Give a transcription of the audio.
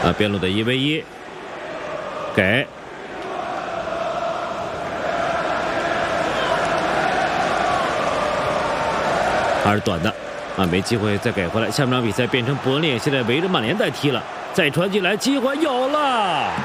边路的1v1，给。还是短的，没机会再给回来。下半场比赛变成伯恩利现在围着曼联代踢了，再传进来，机会有了。